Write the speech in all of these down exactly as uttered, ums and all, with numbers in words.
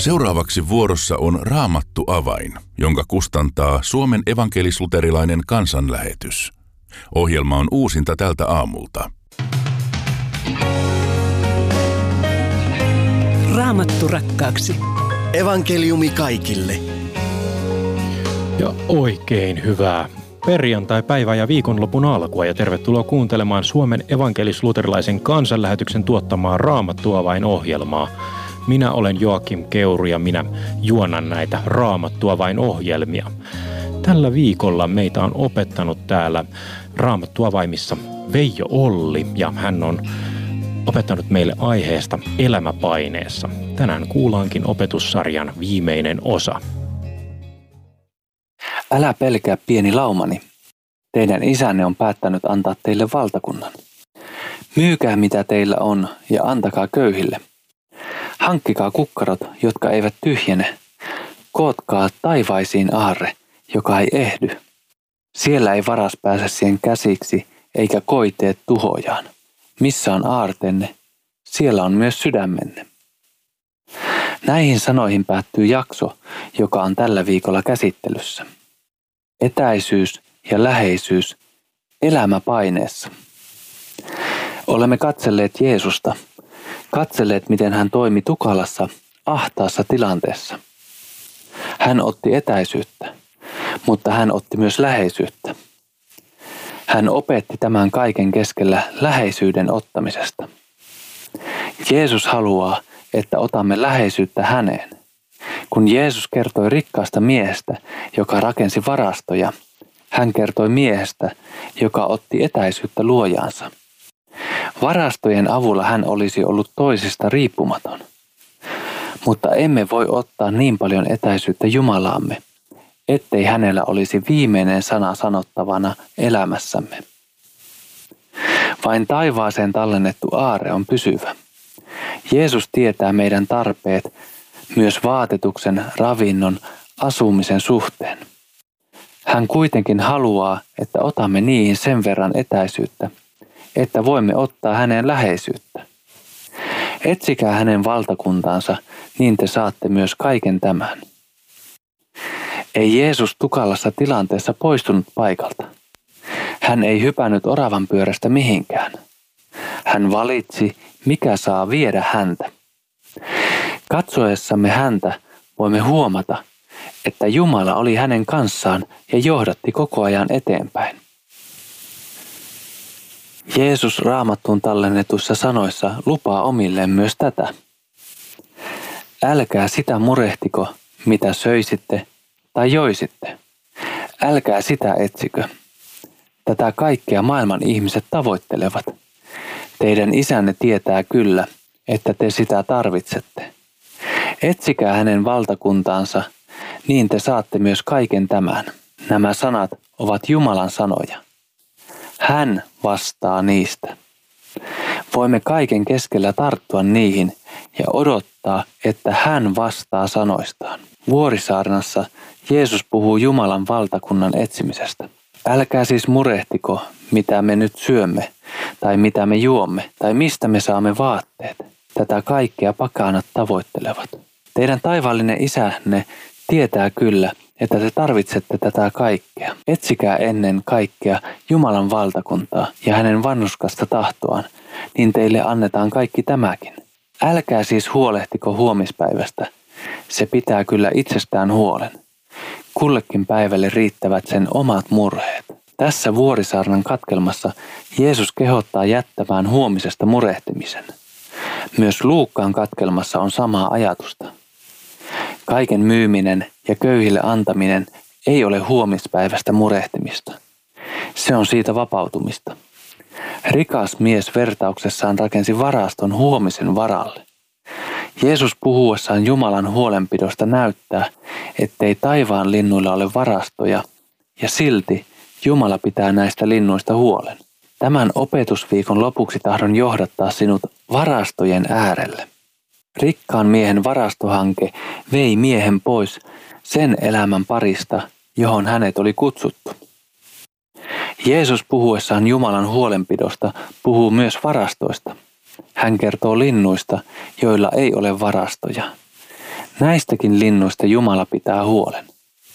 Seuraavaksi vuorossa on Raamattu avain, jonka kustantaa Suomen evankelis-luterilainen kansanlähetys. Ohjelma on uusinta tältä aamulta. Raamattu rakkaaksi. Evankeliumi kaikille. Ja oikein hyvää perjantai-päivää ja viikonlopun alkua ja tervetuloa kuuntelemaan Suomen evankelis-luterilaisen kansanlähetyksen tuottamaa Raamattu avain ohjelmaa. Minä olen Joakim Keuru ja minä juonan näitä Raamattu avain ohjelmia. Tällä viikolla meitä on opettanut täällä Raamattu avaimissa Veijo Olli ja hän on opettanut meille aiheesta elämäpaineessa. Tänään kuullaankin opetussarjan viimeinen osa. Älä pelkää, pieni laumani. Teidän isänne on päättänyt antaa teille valtakunnan. Myykää mitä teillä on ja antakaa köyhille. Hankkikaa kukkarot, jotka eivät tyhjene. Kootkaa taivaisiin aarre, joka ei ehdy. Siellä ei varas pääse siihen käsiksi, eikä koiteet tuhojaan. Missä on aartenne, siellä on myös sydämenne. Näihin sanoihin päättyy jakso, joka on tällä viikolla käsittelyssä. Etäisyys ja läheisyys elämäpaineessa. Olemme katselleet Jeesusta, katselleet miten hän toimi tukalassa, ahtaassa tilanteessa. Hän otti etäisyyttä, mutta hän otti myös läheisyyttä. Hän opetti tämän kaiken keskellä läheisyyden ottamisesta. Jeesus haluaa, että otamme läheisyyttä häneen. Kun Jeesus kertoi rikkaasta miehestä, joka rakensi varastoja, hän kertoi miehestä, joka otti etäisyyttä luojaansa. Varastojen avulla hän olisi ollut toisista riippumaton. Mutta emme voi ottaa niin paljon etäisyyttä Jumalaamme, ettei hänellä olisi viimeinen sana sanottavana elämässämme. Vain taivaaseen tallennettu aarre on pysyvä. Jeesus tietää meidän tarpeet myös vaatetuksen, ravinnon, asumisen suhteen. Hän kuitenkin haluaa, että otamme niihin sen verran etäisyyttä, että voimme ottaa häneen läheisyyttä. Etsikää hänen valtakuntaansa, niin te saatte myös kaiken tämän. Ei Jeesus tukalassa tilanteessa poistunut paikalta. Hän ei hypännyt oravan pyörästä mihinkään. Hän valitsi, mikä saa viedä häntä. Katsoessamme häntä voimme huomata, että Jumala oli hänen kanssaan ja johdatti koko ajan eteenpäin. Jeesus Raamattuun tallennetuissa sanoissa lupaa omilleen myös tätä. Älkää sitä murehtiko, mitä söisitte tai joisitte. Älkää sitä etsikö. Tätä kaikkea maailman ihmiset tavoittelevat. Teidän isänne tietää kyllä, että te sitä tarvitsette. Etsikää hänen valtakuntaansa, niin te saatte myös kaiken tämän. Nämä sanat ovat Jumalan sanoja. Hän vastaa niistä. Voimme kaiken keskellä tarttua niihin ja odottaa, että hän vastaa sanoistaan. Vuorisaarnassa Jeesus puhuu Jumalan valtakunnan etsimisestä. Älkää siis murehtiko, mitä me nyt syömme, tai mitä me juomme, tai mistä me saamme vaatteet. Tätä kaikkea pakanat tavoittelevat. Teidän taivaallinen isänne tietää kyllä, että te tarvitsette tätä kaikkea. Etsikää ennen kaikkea Jumalan valtakuntaa ja hänen vanhurskasta tahtoaan, niin teille annetaan kaikki tämäkin. Älkää siis huolehtiko huomispäivästä. Se pitää kyllä itsestään huolen. Kullekin päivälle riittävät sen omat murheet. Tässä Vuorisaarnan katkelmassa Jeesus kehottaa jättämään huomisesta murehtimisen. Myös Luukkaan katkelmassa on samaa ajatusta. Kaiken myyminen ja köyhille antaminen ei ole huomispäivästä murehtimista. Se on siitä vapautumista. Rikas mies vertauksessaan rakensi varaston huomisen varalle. Jeesus puhuessaan Jumalan huolenpidosta näyttää, ettei taivaan linnuilla ole varastoja, ja silti Jumala pitää näistä linnuista huolen. Tämän opetusviikon lopuksi tahdon johdattaa sinut varastojen äärelle. Rikkaan miehen varastohanke vei miehen pois sen elämän parista, johon hänet oli kutsuttu. Jeesus puhuessaan Jumalan huolenpidosta puhuu myös varastoista. Hän kertoo linnuista, joilla ei ole varastoja. Näistäkin linnuista Jumala pitää huolen.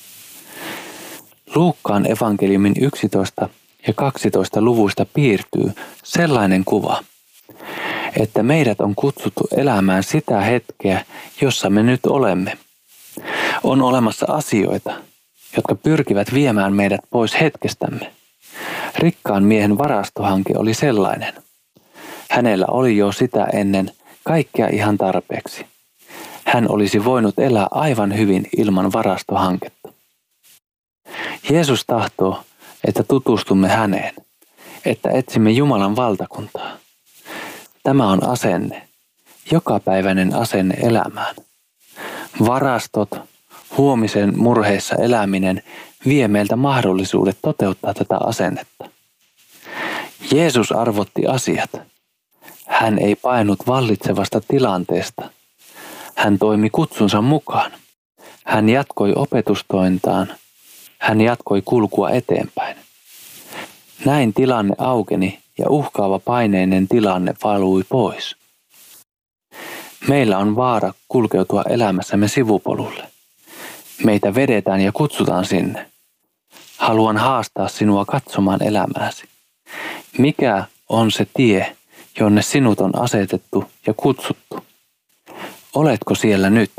Luukkaan evankeliumin yksitoista ja kaksitoista luvuista piirtyy sellainen kuva, että meidät on kutsuttu elämään sitä hetkeä, jossa me nyt olemme. On olemassa asioita, jotka pyrkivät viemään meidät pois hetkestämme. Rikkaan miehen varastohanke oli sellainen. Hänellä oli jo sitä ennen kaikkea ihan tarpeeksi. Hän olisi voinut elää aivan hyvin ilman varastohanketta. Jeesus tahtoo, että tutustumme häneen, että etsimme Jumalan valtakuntaa. Tämä on asenne, jokapäiväinen asenne elämään. Varastot, huomisen murheissa eläminen vie meiltä mahdollisuudet toteuttaa tätä asennetta. Jeesus arvotti asiat. Hän ei painut vallitsevasta tilanteesta. Hän toimi kutsunsa mukaan. Hän jatkoi opetustointaan. Hän jatkoi kulkua eteenpäin. Näin tilanne aukeni ja uhkaava paineinen tilanne valui pois. Meillä on vaara kulkeutua elämässämme sivupolulle. Meitä vedetään ja kutsutaan sinne. Haluan haastaa sinua katsomaan elämääsi. Mikä on se tie, jonne sinut on asetettu ja kutsuttu? Oletko siellä nyt?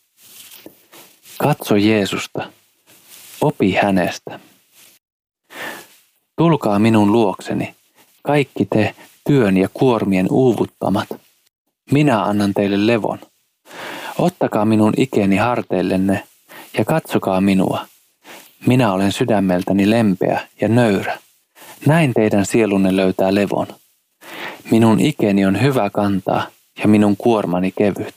Katso Jeesusta. Opi hänestä. Tulkaa minun luokseni, kaikki te työn ja kuormien uuvuttamat. Minä annan teille levon. Ottakaa minun ikeni harteillenne ja katsokaa minua. Minä olen sydämeltäni lempeä ja nöyrä. Näin teidän sielunne löytää levon. Minun ikeni on hyvä kantaa ja minun kuormani kevyt.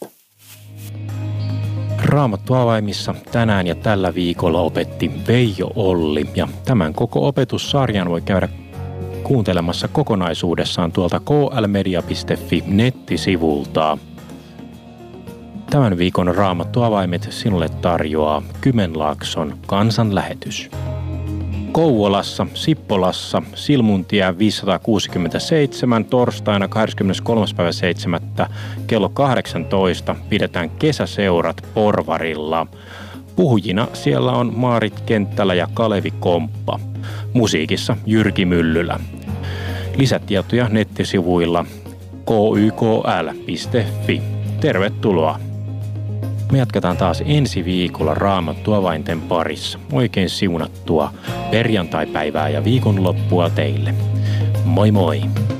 Raamattu avaimissa tänään ja tällä viikolla opetti Veijo Olli, ja tämän koko opetussarjan voi käydä kuuntelemassa kokonaisuudessaan tuolta k l media piste f i nettisivulta. Tämän viikon Raamattu avaimet sinulle tarjoaa Kymenlaakson kansanlähetys. Kouvolassa, Sippolassa, Silmuntie viisisataakuusikymmentäseitsemän torstaina kahdeskymmeneskolmas päivä seitsemättä kello kahdeksantoista pidetään kesäseurat Porvarilla. Puhujina siellä on Maarit Kenttälä ja Kalevi Komppa. Musiikissa Jyrki Myllylä. Lisätietoja nettisivuilla k y k l piste f i. Tervetuloa! Me jatketaan taas ensi viikolla Raamattu avainten parissa. Oikein siunattua perjantaipäivää ja viikonloppua teille. Moi moi!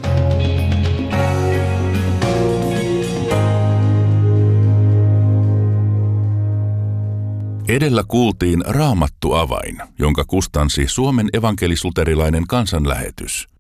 Edellä kuultiin Raamattu avain, jonka kustansi Suomen evankelis-luterilainen kansanlähetys.